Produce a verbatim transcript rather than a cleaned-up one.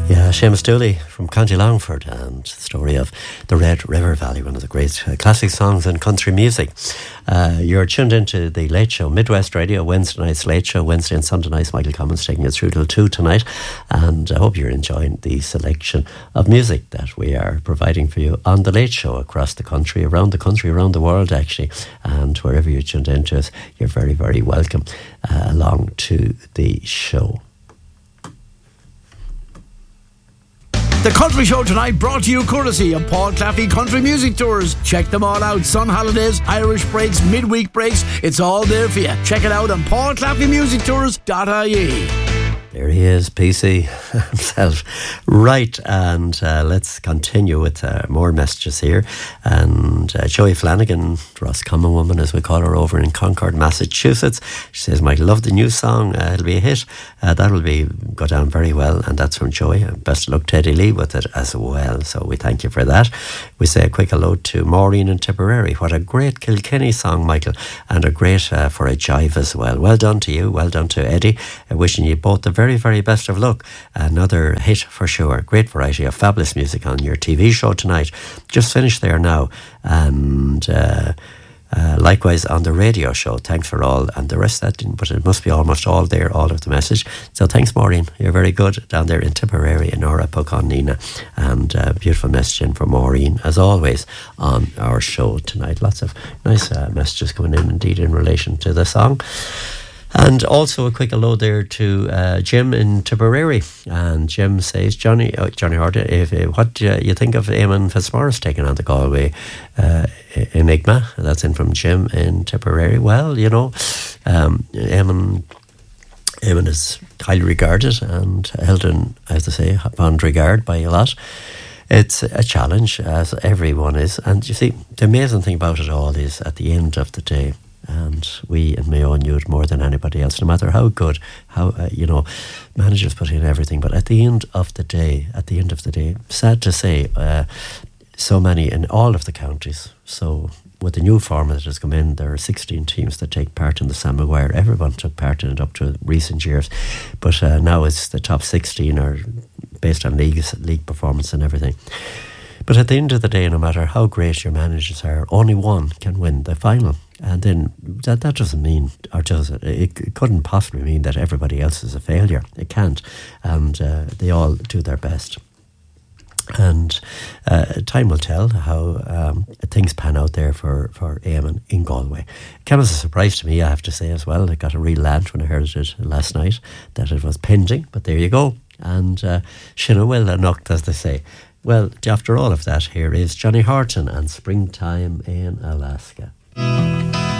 Yeah, Seamus Dooley from County Longford, and the story of the Red River Valley, one of the great uh, classic songs in country music. Uh, you're tuned into the Late Show, Midwest Radio, Wednesday night's Late Show, Wednesday and Sunday nights. Michael Commons taking you through till two tonight, and I hope you're enjoying the selection of music that we are providing for you on the Late Show across the country, around the country, around the world actually, and wherever you're tuned into us, you're very, very welcome uh, along to the show. The Country Show tonight brought to you courtesy of Paul Claffey Country Music Tours. Check them all out. Sun holidays, Irish breaks, midweek breaks. It's all there for you. Check it out on paul claffey music tours dot I E. There he is, P C himself. Right, and uh, let's continue with uh, more messages here. And uh, Joey Flanagan, Roscommon woman as we call her, over in Concord, Massachusetts. She says, Mike, love the new song. Uh, it'll be a hit. Uh, that'll be go down very well. And that's from Joey. And best of luck, Teddy Lee, with it as well. So we thank you for that. We say a quick hello to Maureen in Tipperary. What a great Kilkenny song, Michael. And a great uh, for a jive as well. Well done to you. Well done to Eddie. Uh, wishing you both the very, very best of luck. Another hit for sure. Great variety of fabulous music on your T V show tonight. Just finished there now. And uh, uh, likewise on the radio show. Thanks for all. And the rest of that didn't, but it must be almost all there, all of the message. So thanks, Maureen. You're very good down there in Tipperary, in Nora Poconina. And uh, beautiful message in for Maureen, as always, on our show tonight. Lots of nice uh, messages coming in, indeed, in relation to the song. And also a quick hello there to uh, Jim in Tipperary. And Jim says, Johnny uh, Johnny Hart, if, uh, what do you think of Eamon Fitzmaurice taking on the Galway uh, Enigma? That's in from Jim in Tipperary. Well, you know, um, Eamon, Eamon is highly regarded and held in, I have to say, bond regard by a lot. It's a challenge, as everyone is. And you see, the amazing thing about it all is, at the end of the day, and we in Mayo knew it more than anybody else, no matter how good, how, uh, you know, managers put in everything. But at the end of the day, at the end of the day, sad to say, uh, so many in all of the counties. So with the new format that has come in, there are sixteen teams that take part in the Sam Maguire. Everyone took part in it up to recent years. But uh, now it's the top sixteen are based on leagues, league performance and everything. But at the end of the day, no matter how great your managers are, only one can win the final. And then that, that doesn't mean, or does it? It, it couldn't possibly mean that everybody else is a failure. It can't. And uh, they all do their best. And uh, time will tell how um, things pan out there for, for Eamon in Galway. It came as a surprise to me, I have to say as well. I got a real land when I heard it last night, that it was pending. But there you go. And uh, Shinna will anocht, as they say. Well, after all of that, here is Johnny Horton and Springtime in Alaska.